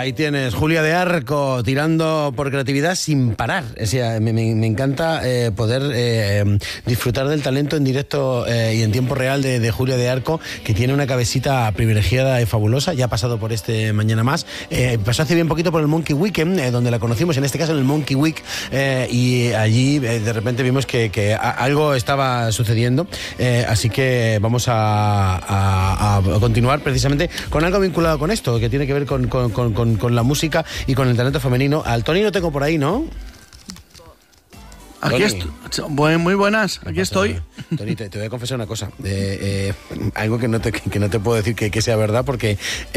Ahí tienes, Julia de Arco, tirando por creatividad sin parar. O sea, me encanta poder disfrutar del talento en directo y en tiempo real de Julia de Arco, que tiene una cabecita privilegiada y fabulosa. Ya ha pasado por este Mañana Más. Pasó hace bien poquito por el Monkey Weekend, donde la conocimos, en este caso en el Monkey Week, y allí de repente vimos que algo estaba sucediendo. Así que vamos a continuar precisamente con algo vinculado con esto, que tiene que ver con la música y con el talento femenino. Al Tony lo tengo por ahí, ¿no? Aquí estoy. Muy buenas, aquí estoy. Tony, te voy a confesar una cosa. Algo que no te puedo decir que sea verdad, porque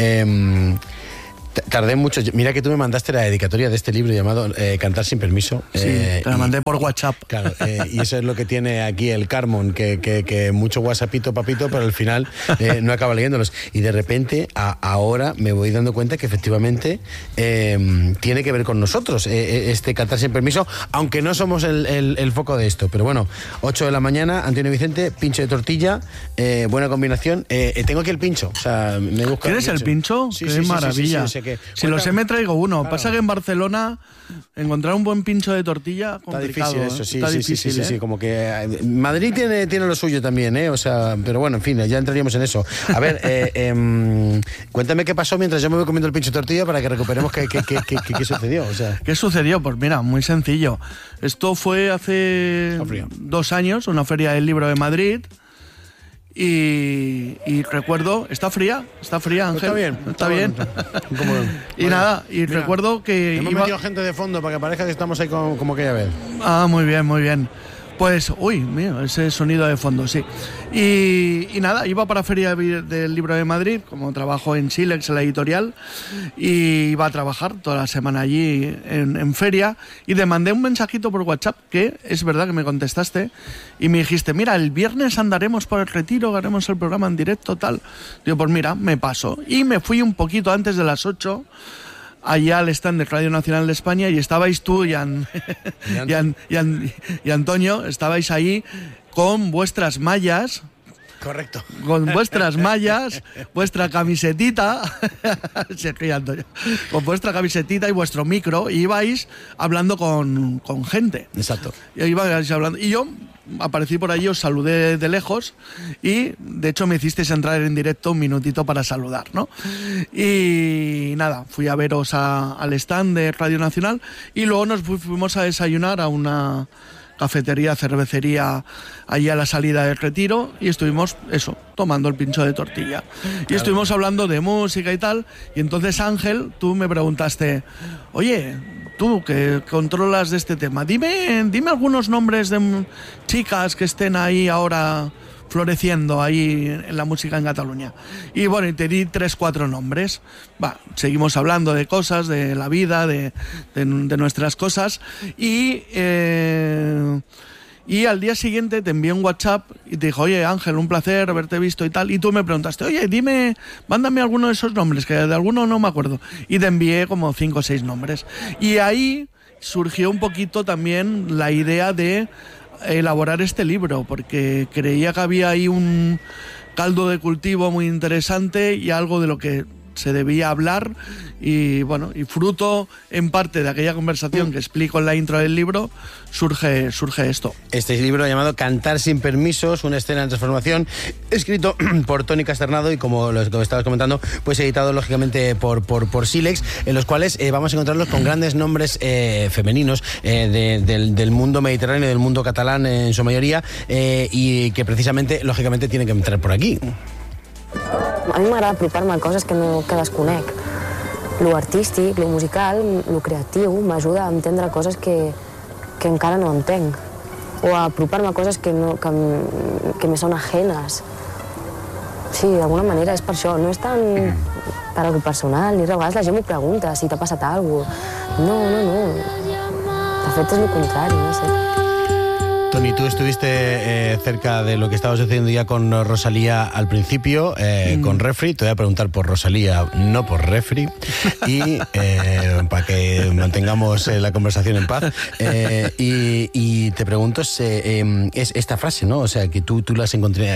tardé mucho. Mira que tú me mandaste la dedicatoria de este libro llamado Cantar sin permiso. Sí, te la mandé por WhatsApp. Claro, y eso es lo que tiene aquí el Carmon, que mucho WhatsAppito, papito, pero al final no acaba leyéndolos. Y de repente, ahora me voy dando cuenta que efectivamente tiene que ver con nosotros, este Cantar sin permiso, aunque no somos el foco de esto. Pero bueno, 8 de la mañana, Antonio Vicente, pincho de tortilla, buena combinación. Tengo aquí el pincho. O sea, me busco. ¿Quieres el pincho? Sí, Qué maravilla. Sí, si lo sé, me traigo uno. Claro. Pasa que en Barcelona encontrar un buen pincho de tortilla complicado. Está difícil eso, sí. Está difícil, sí, como que Madrid tiene lo suyo también, o sea, pero bueno, en fin, ya entraríamos en eso. A ver, cuéntame qué pasó mientras yo me voy comiendo el pincho de tortilla para que recuperemos qué sucedió, o sea. ¿Qué sucedió? Pues mira, muy sencillo. Esto fue hace 2 años, una feria del libro de Madrid. Y recuerdo, ¿está fría, Ángel? Está bien. Y nada, mira, recuerdo que hemos metido gente de fondo para que parezca que estamos ahí como aquella vez. Muy bien. Pues, mira, ese sonido de fondo, sí. Y nada, iba para Feria del Libro de Madrid, como trabajo en Silex, en la editorial, y iba a trabajar toda la semana allí en feria, y te mandé un mensajito por WhatsApp, que es verdad que me contestaste, y me dijiste, mira, el viernes andaremos por el Retiro, haremos el programa en directo, tal. Digo, pues mira, me paso. Y me fui un poquito antes de las 8, allá al stand de Radio Nacional de España, y estabais tú y Antonio, estabais ahí con vuestras mallas. Correcto. Con vuestras mallas, vuestra camisetita, con vuestra camisetita y vuestro micro, y ibais hablando con gente. Exacto. Ibais hablando, y yo aparecí por allí, os saludé de lejos, y de hecho me hicisteis entrar en directo un minutito para saludar, ¿no? Y nada, fui a veros al stand de Radio Nacional, y luego nos fuimos a desayunar a una cafetería, cervecería, allí a la salida del Retiro, y estuvimos, tomando el pincho de tortilla. Claro. Y estuvimos hablando de música y tal, y entonces, Ángel, tú me preguntaste, oye, tú que controlas de este tema, dime algunos nombres de chicas que estén ahí ahora floreciendo ahí en la música en Cataluña. Y bueno, y te di 3-4 nombres. Seguimos hablando de cosas, de la vida, de nuestras cosas, y al día siguiente te envié un WhatsApp y te dijo, oye, Ángel, un placer haberte visto y tal, y tú me preguntaste, oye, mándame alguno de esos nombres, que de alguno no me acuerdo, y te envié como 5 o 6 nombres, y ahí surgió un poquito también la idea de elaborar este libro, porque creía que había ahí un caldo de cultivo muy interesante y algo de lo que se debía hablar, y bueno, y fruto en parte de aquella conversación que explico en la intro del libro, surge esto. Este libro llamado Cantar sin permisos, una escena de transformación, escrito por Toni Casternado y, como lo estabas comentando, pues editado lógicamente por Silex, en los cuales vamos a encontrarlos con grandes nombres femeninos del mundo mediterráneo, del mundo catalán en su mayoría, y que precisamente, lógicamente, tienen que entrar por aquí. A mi m'agrada apropar-me a coses que desconec. Lo artístic, lo musical, lo creatiu, m'ajuda a entendre coses que encara no entenc. O a apropar-me a coses que me són ajenes. Sí, d'alguna manera és per això. No és tant per algo personal, ni res. A vegades la gent m'ho pregunta si t'ha passat alguna cosa. No. De fet, és el contrari, no sé. Tony, tú estuviste cerca de lo que estaba sucediendo ya con Rosalía al principio, con Refri. Te voy a preguntar por Rosalía, no por Refri, y para que mantengamos la conversación en paz. Y te pregunto, es esta frase, ¿no? O sea, que tú la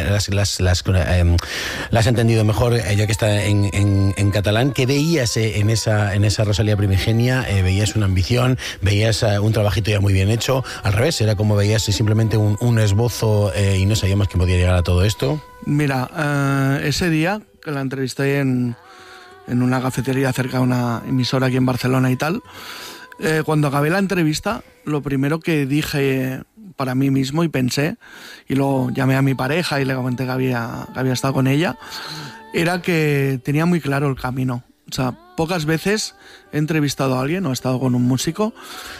has entendido mejor, ya que está en catalán. ¿Qué veías en esa Rosalía primigenia? ¿Veías una ambición? ¿Veías un trabajito ya muy bien hecho? Al revés, era como veías simplemente un esbozo y no sabíamos que podía llegar a todo esto. Mira, ese día que la entrevisté en una cafetería cerca de una emisora aquí en Barcelona y tal, cuando acabé la entrevista, lo primero que dije para mí mismo y pensé, y luego llamé a mi pareja y le comenté que había estado con ella, era que tenía muy claro el camino. O sea, pocas veces he entrevistado a alguien o he estado con un músico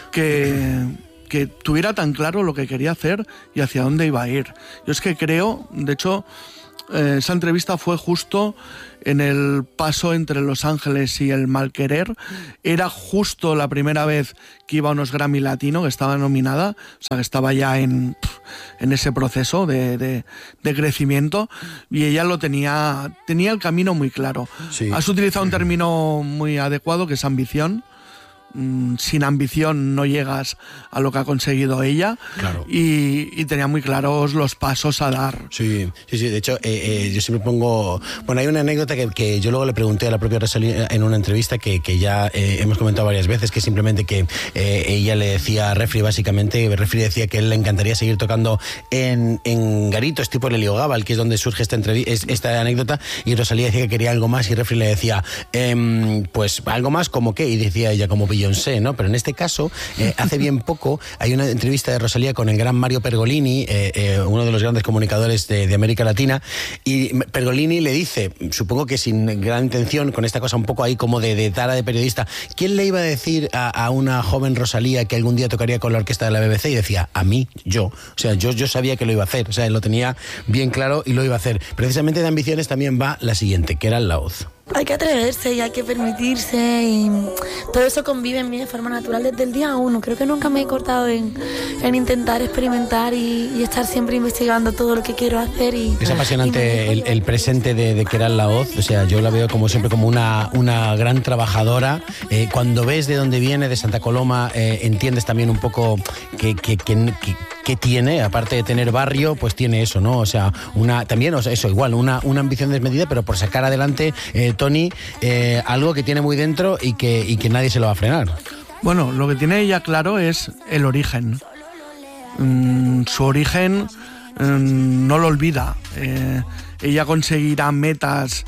que tuviera tan claro lo que quería hacer y hacia dónde iba a ir. Yo es que creo, de hecho, esa entrevista fue justo en el paso entre Los Ángeles y el Malquerer. Era justo la primera vez que iba a unos Grammy Latino, que estaba nominada, o sea, que estaba ya en ese proceso de crecimiento, y ella tenía el camino muy claro. Sí. Has utilizado un término muy adecuado, que es ambición. Sin ambición no llegas a lo que ha conseguido ella. Claro. Y tenía muy claros los pasos a dar. Sí. De hecho, yo siempre pongo... Bueno, hay una anécdota que yo luego le pregunté a la propia Rosalía en una entrevista que ya hemos comentado varias veces, que simplemente que ella le decía a Refri, básicamente, Refri decía que él le encantaría seguir tocando en garitos tipo Lelio Gabal, que es donde surge esta anécdota, y Rosalía decía que quería algo más, y Refri le decía, pues algo más, ¿como qué? Y decía ella, como Beyoncé, ¿no? Pero en este caso, hace bien poco, hay una entrevista de Rosalía con el gran Mario Pergolini, uno de los grandes comunicadores de América Latina, y Pergolini le dice, supongo que sin gran intención, con esta cosa un poco ahí como de tara de periodista, ¿quién le iba a decir a una joven Rosalía que algún día tocaría con la orquesta de la BBC? Y decía, a mí, yo. O sea, yo sabía que lo iba a hacer, o sea, lo tenía bien claro y lo iba a hacer. Precisamente de ambiciones también va la siguiente, que era el Laoz. Hay que atreverse y hay que permitirse, y todo eso convive en mí de forma natural desde el día uno. Creo que nunca me he cortado en intentar experimentar y estar siempre investigando todo lo que quiero hacer. Es apasionante el presente de Queralt Laoz. O sea, yo la veo como siempre como una gran trabajadora. Cuando ves de dónde viene, de Santa Coloma, entiendes también un poco que tiene, aparte de tener barrio, pues tiene eso, ¿no? O sea, una ambición desmedida, pero por sacar adelante, Tony, algo que tiene muy dentro y que nadie se lo va a frenar. Bueno, lo que tiene ella claro es el origen. Su origen no lo olvida. Ella conseguirá metas,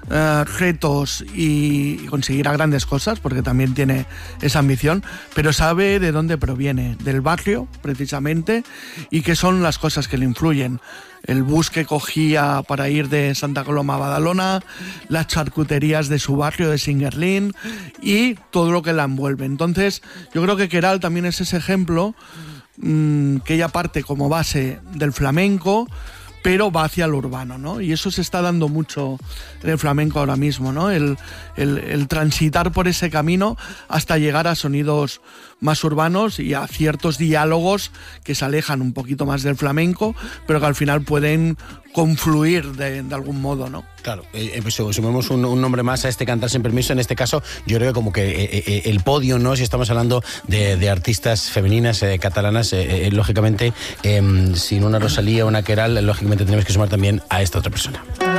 retos y conseguirá grandes cosas, porque también tiene esa ambición, pero sabe de dónde proviene, del barrio precisamente, y qué son las cosas que le influyen. El bus que cogía para ir de Santa Coloma a Badalona, las charcuterías de su barrio de Singerlín y todo lo que la envuelve. Entonces, yo creo que Queralt también es ese ejemplo, que ella parte como base del flamenco, pero va hacia lo urbano, ¿no? Y eso se está dando mucho en el flamenco ahora mismo, ¿no? El transitar por ese camino hasta llegar a sonidos más urbanos y a ciertos diálogos que se alejan un poquito más del flamenco, pero que al final pueden confluir de algún modo, ¿no? Claro, pues sumemos un nombre más a este Cantar sin permiso. En este caso, yo creo que como que el podio, ¿no? Si estamos hablando de artistas femeninas catalanas, lógicamente, sin una Rosalía o una Queralt, lógicamente tenemos que sumar también a esta otra persona.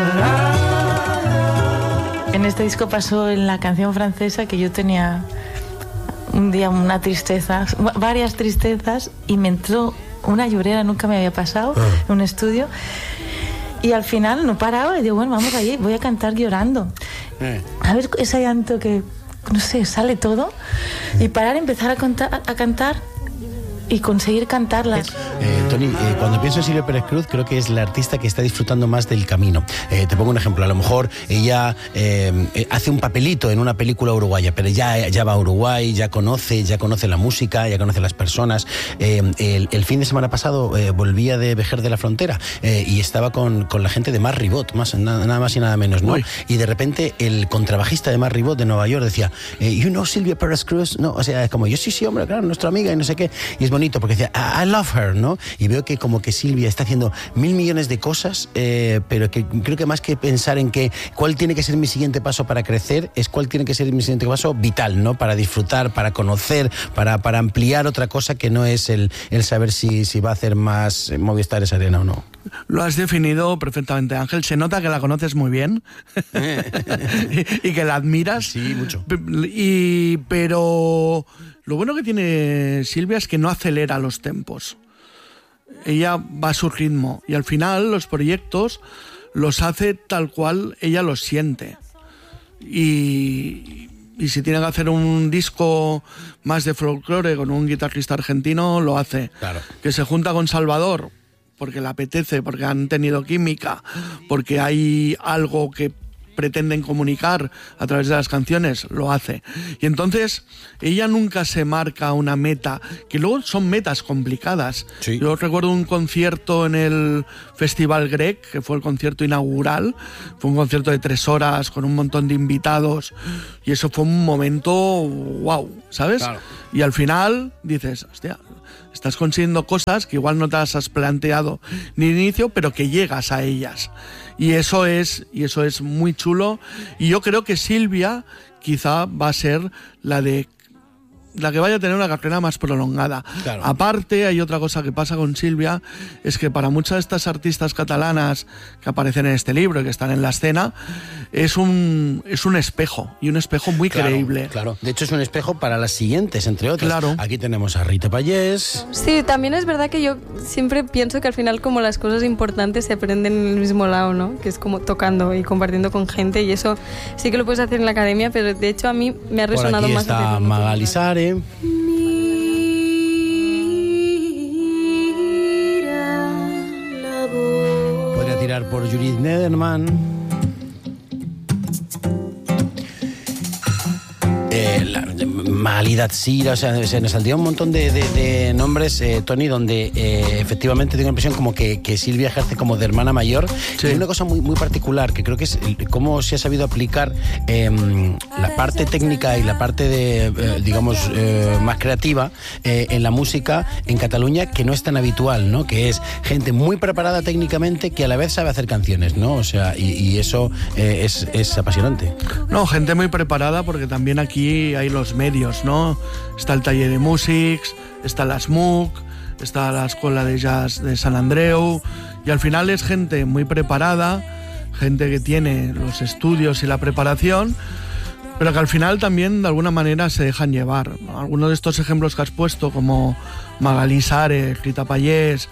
En este disco pasó en la canción francesa que yo tenía un día una tristeza, varias tristezas, y me entró una llorera, nunca me había pasado en un estudio. Y al final no paraba y digo, bueno, vamos allí, voy a cantar llorando. A ver ese llanto que, no sé, sale todo. Y parar, empezar a cantar y conseguir cantarlas. Tony, cuando pienso en Silvia Pérez Cruz, creo que es la artista que está disfrutando más del camino. Te pongo un ejemplo. A lo mejor ella hace un papelito en una película uruguaya, pero ya va a Uruguay, ya conoce la música, ya conoce las personas. El fin de semana pasado volvía de Vejer de la Frontera y estaba con la gente de Mar Ribot, nada más y nada menos, ¿no? Uy. Y de repente el contrabajista de Mar Ribot de Nueva York decía, you know Silvia Pérez Cruz, no, o sea, como yo sí, hombre, claro, nuestra amiga y no sé qué. Y es bonito porque decía, I love her, ¿no? ¿no? Y veo que como que Silvia está haciendo 1.000 millones de cosas, pero que creo que más que pensar en que cuál tiene que ser mi siguiente paso para crecer, es cuál tiene que ser mi siguiente paso vital, ¿no? Para disfrutar, para conocer, para ampliar otra cosa que no es el saber si va a hacer más Movistar Arena o no. Lo has definido perfectamente, Ángel. Se nota que la conoces muy bien y que la admiras. Sí, mucho. Pero lo bueno que tiene Silvia es que no acelera los tempos. Ella va a su ritmo y al final los proyectos los hace tal cual ella los siente. Y si tiene que hacer un disco más de folclore con un guitarrista argentino, lo hace. Claro. Que se junta con Salvador porque le apetece, porque han tenido química, porque hay algo que pretenden comunicar a través de las canciones, lo hace. Y entonces ella nunca se marca una meta, que luego son metas complicadas. Sí. Yo recuerdo un concierto en el Festival Grec, que fue el concierto inaugural, fue un concierto de 3 horas con un montón de invitados y eso fue un momento wow, ¿sabes? Claro. Y al final dices, hostia, estás consiguiendo cosas que igual no te las has planteado ni de inicio, pero que llegas a ellas. Y eso es muy chulo. Y yo creo que Silvia quizá va a ser la que vaya a tener una carrera más prolongada. Claro. Aparte, hay otra cosa que pasa con Silvia, es que para muchas de estas artistas catalanas que aparecen en este libro y que están en la escena, es un espejo, y un espejo muy creíble. Claro, de hecho es un espejo para las siguientes, entre otras. Claro. Aquí tenemos a Rita Pallés. Sí, también es verdad que yo siempre pienso que al final como las cosas importantes se aprenden en el mismo lado, ¿no? Que es como tocando y compartiendo con gente, y eso sí que lo puedes hacer en la academia, pero de hecho a mí me ha resonado Por aquí más. está Magali Sare. Podría tirar por Judith Nederman. Magali Datsira, o sea, se nos saldría un montón de nombres, Tony, donde efectivamente tengo la impresión como que Silvia ejerce como de hermana mayor. Sí. Y hay una cosa muy, muy particular, que creo que es cómo se ha sabido aplicar la parte técnica y la parte de, digamos, más creativa en la música en Cataluña, que no es tan habitual, ¿no? Que es gente muy preparada técnicamente que a la vez sabe hacer canciones, ¿no? O sea, y eso es apasionante. No, gente muy preparada, porque también aquí hay los medios, ¿no? Está el taller de músics, está la SMUC, está la Escuela de Jazz de Sant Andreu, y al final es gente muy preparada, gente que tiene los estudios y la preparación, pero que al final también de alguna manera se dejan llevar. Algunos de estos ejemplos que has puesto, como Magali Sare, Rita Pallés,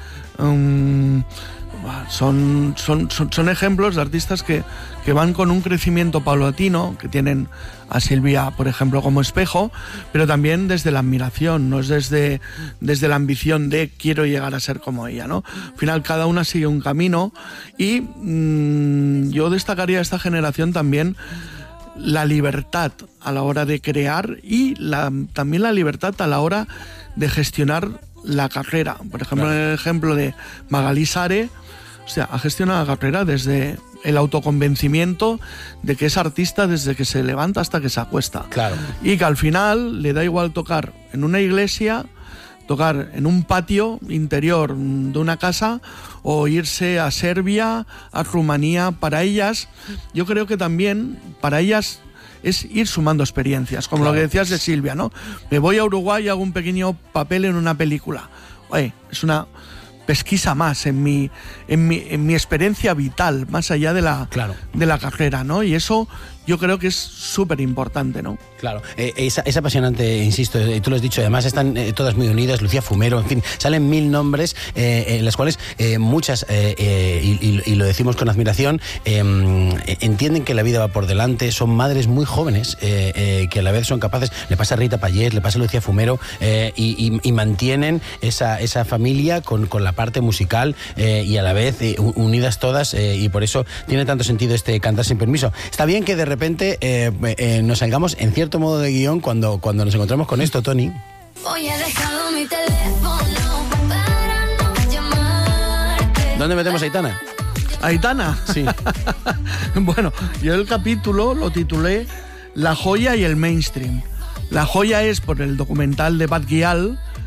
son ejemplos de artistas que van con un crecimiento paulatino, que tienen a Silvia, por ejemplo, como espejo, pero también desde la admiración, no es desde la ambición de quiero llegar a ser como ella, ¿no? Al final cada una sigue un camino, y yo destacaría de esta generación también la libertad a la hora de crear y también la libertad a la hora de gestionar la carrera. Por ejemplo, en el ejemplo de Magali Sare, o sea, ha gestionado la carrera desde el autoconvencimiento de que es artista desde que se levanta hasta que se acuesta. Claro. Y que al final le da igual tocar en una iglesia, tocar en un patio interior de una casa, o irse a Serbia, a Rumanía. Para ellas, yo creo que también para ellas es ir sumando experiencias, como lo que decías de Silvia, ¿no? Me voy a Uruguay y hago un pequeño papel en una película. Oye, es una pesquisa más en mi experiencia vital, más allá de la carrera, ¿no? Y eso yo creo que es súper importante, ¿no? Claro, es apasionante, insisto, tú lo has dicho, además están todas muy unidas, Lucía Fumero, en fin, salen 1000 nombres, en las cuales muchas, y lo decimos con admiración, entienden que la vida va por delante, son madres muy jóvenes, que a la vez son capaces, le pasa a Rita Pallés, le pasa a Lucía Fumero, y mantienen esa familia con la parte musical, y a la vez unidas todas, y por eso tiene tanto sentido este Cantar sin permiso. Está bien que de repente nos salgamos en cierto modo de guión cuando nos encontramos con esto, Tony. Hoy he dejado mi teléfono para no llamarte. ¿Dónde metemos a Aitana? ¿Aitana? Sí. Bueno, yo el capítulo lo titulé La joya y el mainstream. La joya es por el documental de Bat Gyal,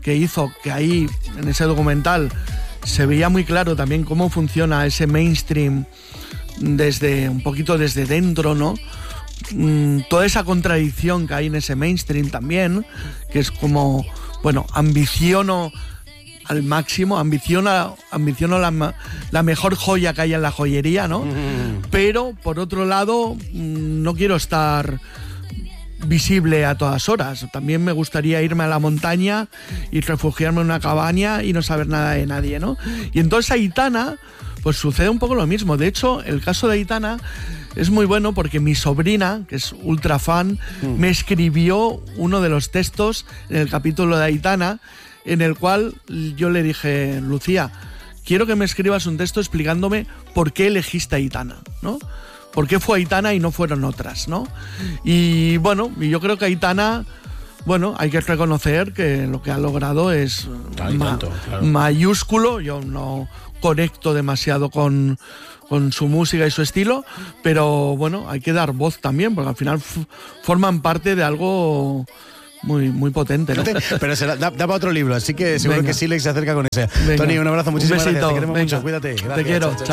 que hizo que ahí, en ese documental, se veía muy claro también cómo funciona ese mainstream un poquito desde dentro, ¿no? Toda esa contradicción que hay en ese mainstream también, que es como, bueno, ambiciono al máximo, ambiciono la mejor joya que hay en la joyería, ¿no? Pero, por otro lado, no quiero estar visible a todas horas. También me gustaría irme a la montaña y refugiarme en una cabaña y no saber nada de nadie, ¿no? Y entonces Aitana, pues sucede un poco lo mismo. De hecho, el caso de Aitana es muy bueno porque mi sobrina, que es ultra fan, me escribió uno de los textos en el capítulo de Aitana, en el cual yo le dije: Lucía, quiero que me escribas un texto explicándome por qué elegiste a Aitana, ¿no? ¿Por qué fue Aitana y no fueron otras, ¿no? Y bueno, yo creo que Aitana, bueno, hay que reconocer que lo que ha logrado es mayúsculo. Yo no conecto demasiado con su música y su estilo, pero bueno, hay que dar voz también, porque al final forman parte de algo muy, muy potente, ¿no? Pero da para otro libro, así que seguro que Silex se acerca con ese. Venga. Tony, un abrazo, muchísimas Un besito. gracias. Te queremos Venga. mucho, cuídate. Gracias. Te quiero. Chao, chao.